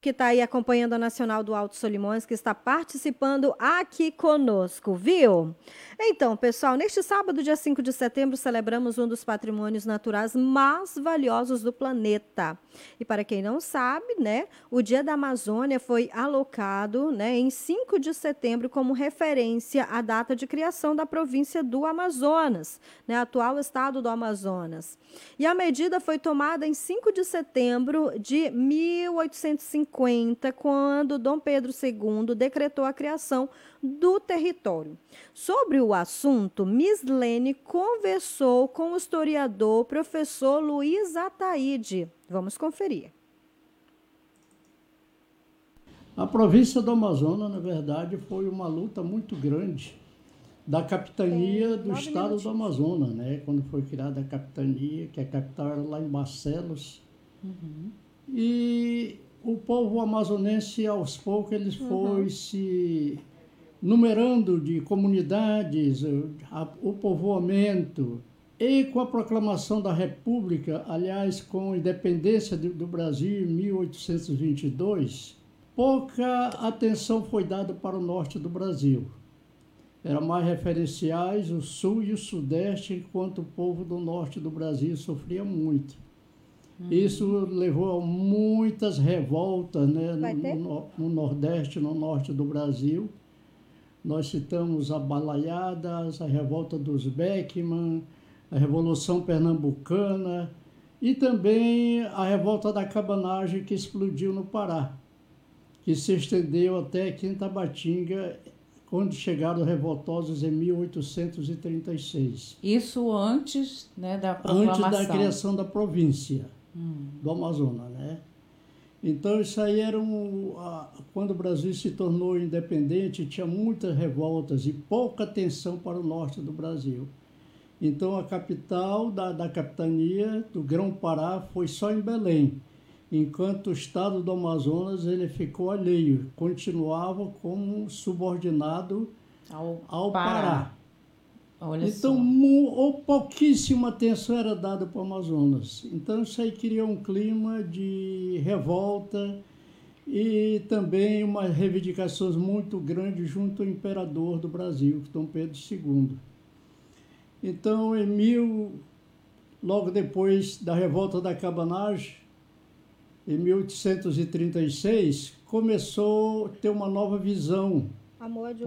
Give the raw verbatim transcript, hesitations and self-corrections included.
que está aí acompanhando a Nacional do Alto Solimões, que está participando aqui conosco, viu? Então, pessoal, neste sábado, dia cinco de setembro, celebramos um dos patrimônios naturais mais valiosos do planeta. E para quem não sabe, né, o Dia da Amazônia foi alocado, né, em cinco de setembro como referência à data de criação da província do Amazonas, né, atual estado do Amazonas. E a medida foi tomada em cinco de setembro de mil oitocentos e cinquenta, quando Dom Pedro segundo decretou a criação do território. Sobre o assunto, Mislene conversou com o historiador professor Luiz Ataíde. Vamos conferir. A província do Amazonas, na verdade, foi uma luta muito grande da capitania do estado do Amazonas, né? Quando foi criada a capitania, que a capital era lá em Barcelos. Uhum. E o povo amazonense, aos poucos, eles uhum. foi se numerando de comunidades, o povoamento, e com a proclamação da República, aliás, com a independência do Brasil em mil oitocentos e vinte e dois, pouca atenção foi dada para o norte do Brasil. Eram mais referenciais o sul e o sudeste, enquanto o povo do norte do Brasil sofria muito. Uhum. Isso levou a muitas revoltas, né, no, no, no nordeste, no norte do Brasil. Nós citamos a Balaiadas, a revolta dos Beckman, a Revolução Pernambucana e também a revolta da cabanagem que explodiu no Pará, que se estendeu até aqui em Tabatinga, quando chegaram os revoltosos em mil oitocentos e trinta e seis. Isso antes, né, da proclamação. Antes da criação da província hum. do Amazonas, né? Então, isso aí era um... A, quando o Brasil se tornou independente, tinha muitas revoltas e pouca atenção para o norte do Brasil. Então, a capital da, da capitania do Grão-Pará foi só em Belém, enquanto o estado do Amazonas ele ficou alheio, continuava como subordinado ao, ao Pará. Pará. Olha então, mu, ou pouquíssima atenção era dada para o Amazonas. Então, isso aí criou um clima de revolta e também umas reivindicações muito grandes junto ao imperador do Brasil, Dom Pedro segundo. Então, em mil, logo depois da revolta da cabanagem, em mil oitocentos e trinta e seis, começou a ter uma nova visão. Amor de